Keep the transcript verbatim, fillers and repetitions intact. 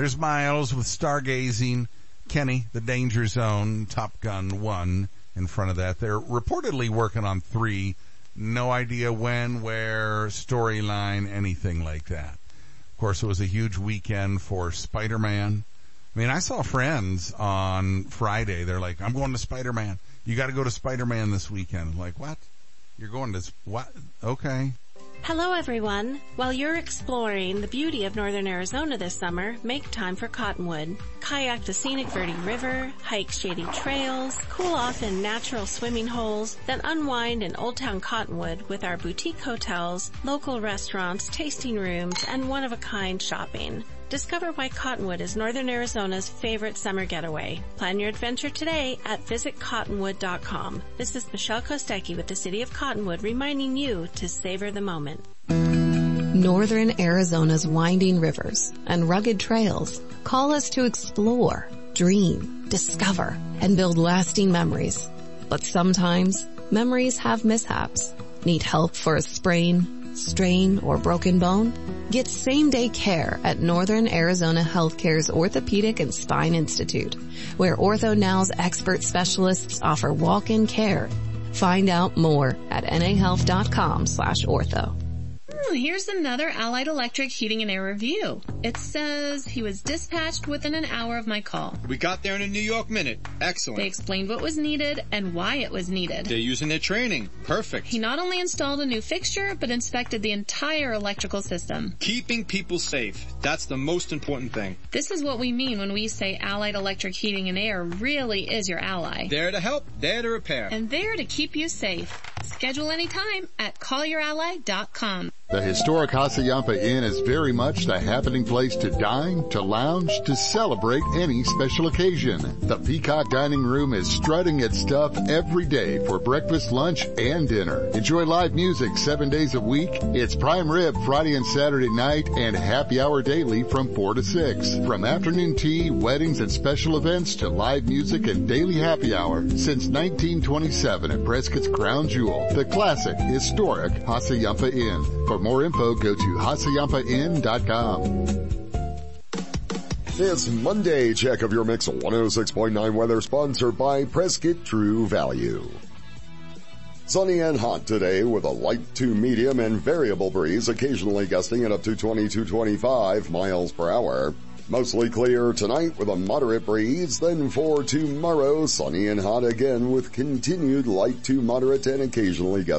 There's Miles with Stargazing. Kenny, The Danger Zone, Top Gun one in front of that. They're reportedly working on three. No idea when, where, storyline, anything like that. Of course, it was a huge weekend for Spider-Man. I mean, I saw friends on Friday. They're like, I'm going to Spider-Man. You got to go to Spider-Man this weekend. I'm like, what? You're going to, what? Okay. Hello everyone. While you're exploring the beauty of northern Arizona this summer, make time for Cottonwood. Kayak the scenic Verde River, hike shady trails, cool off in natural swimming holes, then unwind in Old Town Cottonwood with our boutique hotels, local restaurants, tasting rooms, and one-of-a-kind shopping. Discover why Cottonwood is northern Arizona's favorite summer getaway. Plan your adventure today at visit cottonwood dot com. This is Michelle Kostecki with the City of Cottonwood reminding you to savor the moment. Northern Arizona's winding rivers and rugged trails call us to explore, dream, discover, and build lasting memories. But sometimes, memories have mishaps. Need help for a sprain, strain, or broken bone? Get same-day care at Northern Arizona Healthcare's Orthopedic and Spine Institute, where OrthoNow's expert specialists offer walk-in care. Find out more at nahealth.com slash ortho. Here's another Allied Electric heating and air review. It says he was dispatched within an hour of my call. We got there in a New York minute. Excellent. They explained what was needed and why it was needed. They're using their training. Perfect. He not only installed a new fixture, but inspected the entire electrical system. Keeping people safe. That's the most important thing. This is what we mean when we say Allied Electric Heating and Air really is your ally. There to help, there to repair. And there to keep you safe. Schedule anytime at call your ally dot com. The historic Hassayampa Inn is very much the happening place to dine, to lounge, to celebrate any special occasion. The Peacock Dining Room is strutting its stuff every day for breakfast, lunch, and dinner. Enjoy live music seven days a week. It's prime rib Friday and Saturday night and happy hour daily from four to six. From afternoon tea, weddings, and special events to live music and daily happy hour since nineteen twenty-seven at Prescott's Crown Jewel, the classic, historic Hassayampa Inn. For more info, go to hassayampa inn dot com. This Monday check of your Mix one oh six point nine weather sponsored by Prescott True Value. Sunny and hot today with a light to medium and variable breeze, occasionally gusting at up to twenty-two to twenty-five miles per hour. Mostly clear tonight with a moderate breeze. Then for tomorrow, sunny and hot again with continued light to moderate and occasionally gusting.